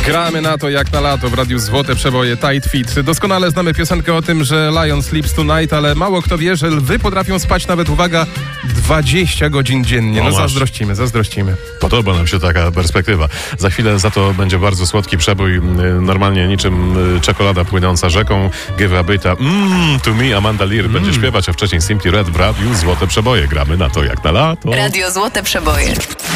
Gramy na to jak na lato w Radiu Złote Przeboje Tight Fit. Doskonale znamy piosenkę o tym, że Lion sleeps tonight, ale mało kto wie, że lwy potrafią spać nawet, uwaga, 20 godzin dziennie. No zazdrościmy. Podoba nam się taka perspektywa. Za chwilę za to będzie bardzo słodki przebój, normalnie niczym czekolada płynąca rzeką. Give a bita, to me, Amanda Lear będzie śpiewać, a wcześniej Simply Red w Radiu Złote Przeboje. Gramy na to jak na lato. Radio Złote Przeboje.